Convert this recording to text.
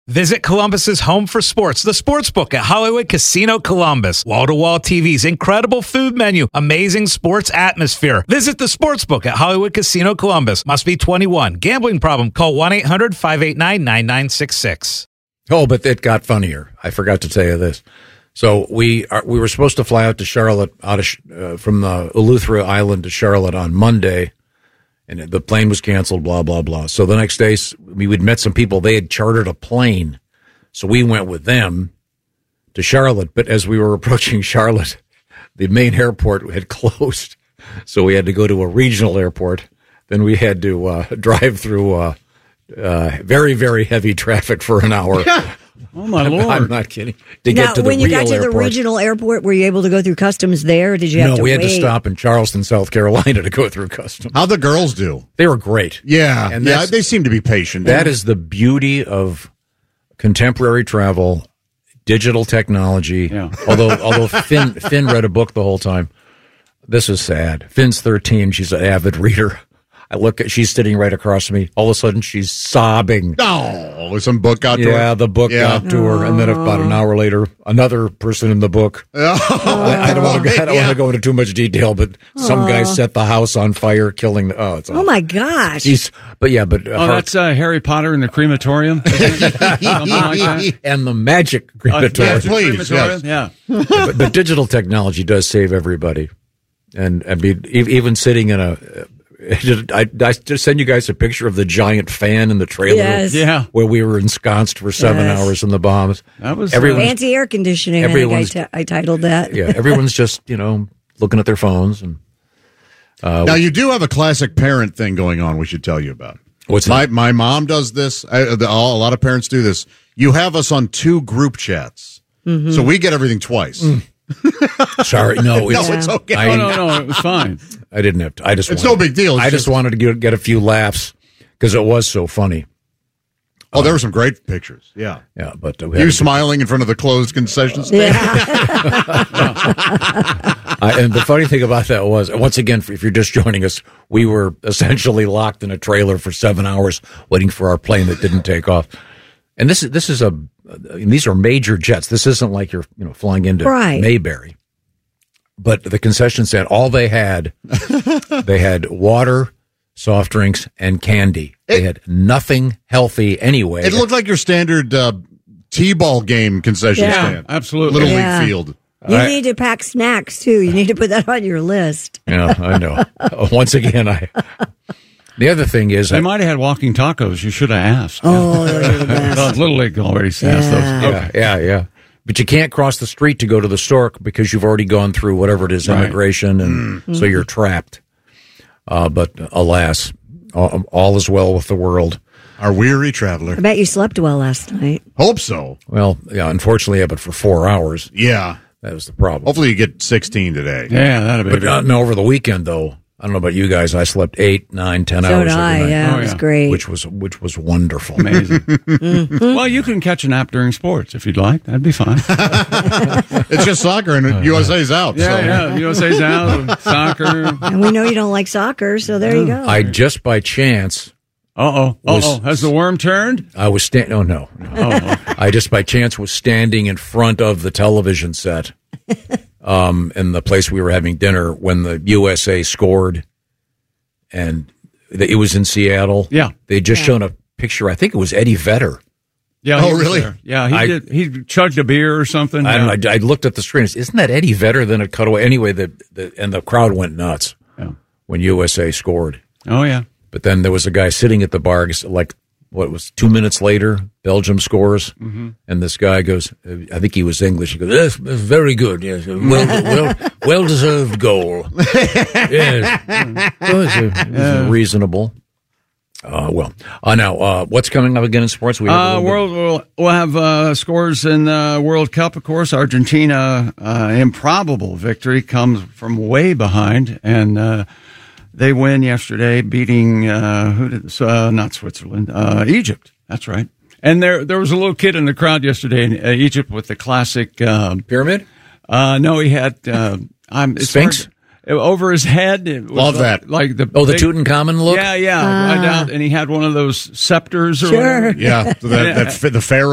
Visit Columbus's home for sports, the Sportsbook at Hollywood Casino Columbus. Wall-to-wall TVs, incredible food menu, amazing sports atmosphere. Visit the Sportsbook at Hollywood Casino Columbus. Must be 21. Gambling problem? Call 1-800-589-9966. Oh, but it got funnier. I forgot to tell you this. So we were supposed to fly out to Charlotte from the Eleuthera Island to Charlotte on Monday. And the plane was canceled, blah, blah, blah. So the next day, we'd met some people. They had chartered a plane. So we went with them to Charlotte. But as we were approaching Charlotte, the main airport had closed. So we had to go to a regional airport. Then we had to drive through very, very heavy traffic for an hour. Oh, my Lord. I'm not kidding. Now, when you got to the regional airport, were you able to go through customs there? Or did you have to No, we wait? had to stop in Charleston, South Carolina to go through customs. How'd the girls do? They were great. Yeah, And yeah, they seem to be patient. That is the beauty of contemporary travel, digital technology. Yeah. Although Finn read a book the whole time. This is sad. Finn's 13. She's an avid reader. She's sitting right across from me. All of a sudden, she's sobbing. Oh, was some book out to her? Yeah, the book got to her. And then about an hour later, another person in the book. I don't want to go into too much detail, but some guy set the house on fire, killing it's Oh, my gosh. That's Harry Potter in the crematorium? Something like that? And the magic crematorium. Please, yes. Yeah. But digital technology does save everybody. And even sitting in I just send you guys a picture of the giant fan in the trailer. Yes. Yeah. Where we were ensconced for 7 hours in the bombs. That was anti-air conditioning, I think I titled that. Yeah, everyone's just, looking at their phones. And now, you do have a classic parent thing going on we should tell you about. What's that? My mom does this. A lot of parents do this. You have us on 2 group chats. Mm-hmm. So we get everything twice. Sorry, no, it's okay. No, it was fine. I didn't have to. It's no big deal. I just wanted to get a few laughs because it was so funny. Oh, there were some great pictures. Yeah. Yeah, but you smiling in front of the closed concession stand. And the funny thing about that was, once again, if you're just joining us, we were essentially locked in a trailer for 7 hours waiting for our plane that didn't take off. And these are major jets. This isn't like you're flying into Mayberry. But the concession stand, all they had water, soft drinks, and candy. They had nothing healthy anyway. It looked like your standard T-ball game concession stand. Absolutely. Little League field. You need to pack snacks, too. You need to put that on your list. Yeah, I know. Once again, the other thing is... They might have had walking tacos. You should have asked. Oh, those are the best. Little League already asked those. Okay. Yeah. But you can't cross the street to go to the store because you've already gone through whatever it is, immigration, and so you're trapped. But alas, all is well with the world. Our weary traveler. I bet you slept well last night. Hope so. Well, yeah, unfortunately, but for 4 hours. Yeah. That was the problem. Hopefully you get 16 today. Yeah, that'd be good. But no, over the weekend, though, I don't know about you guys, I slept 8, 9, 10 hours So did every I, night. yeah, it was great. Which was wonderful. Amazing. Well, you can catch a nap during sports if you'd like. That'd be fine. It's just soccer, and USA's out. Yeah, USA's out. Soccer. And we know you don't like soccer, so there you go. I just by chance... Has the worm turned? I was standing... Oh, no. I just by chance was standing in front of the television set in the place we were having dinner when the USA scored, and it was in Seattle. Yeah. They'd just shown a picture. I think it was Eddie Vedder. Yeah. Oh, really? There. Yeah, he did. He chugged a beer or something. I don't know. I looked at the screen. Isn't that Eddie Vedder? Then it cut away. Anyway, and the crowd went nuts when USA scored. Oh, yeah. But then there was a guy sitting at the bar, like, 2 minutes later, Belgium scores, and this guy goes, I think he was English, he goes, yes, very good, yes, well-deserved goal. Yes. It's reasonable. Now, what's coming up again in sports? We'll have scores in the World Cup, of course. Argentina, improbable victory, comes from way behind, and they win yesterday, beating not Switzerland, Egypt. That's right. And there was a little kid in the crowd yesterday in Egypt with the classic pyramid. No, he had Sphinx over his head. It was Love that. Like the the Tutankhamun look. Yeah. And he had one of those scepters or whatever. Yeah, the pharaoh.